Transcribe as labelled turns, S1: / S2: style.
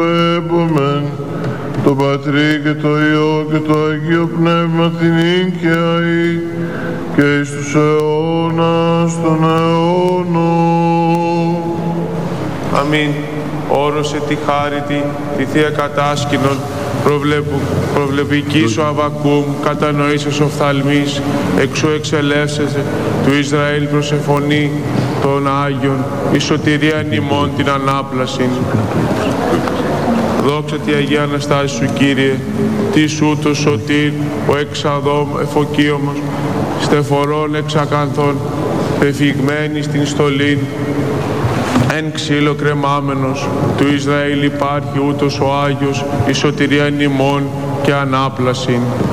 S1: Επομεν, το Πατρί και το Υιό και το Αγίο Πνεύμα την και αεί και εις τους αιώνας των αιώνων.
S2: Αμήν. Όρωσε τη χάριτη, τη Θεία Κατάσκηνον, προβλεπική σου Αβακούμ, κατανοήσες οφθαλμής, εξού εξελεύσεσαι, του Ισραήλ προσεφωνεί των Άγιων, η σωτηρία ημών την ανάπλασιν. Δόξα τη Αγία Αναστάση σου, Κύριε, της ούτως σωτήρ, ο εξαδόμ εφοκίωμος, στεφορών εξακανθών, πεφυγμένη στην στολήν, εν ξύλο κρεμάμενος, του Ισραήλ υπάρχει ούτως ο Άγιος, η σωτηρία ημών και ανάπλασιν.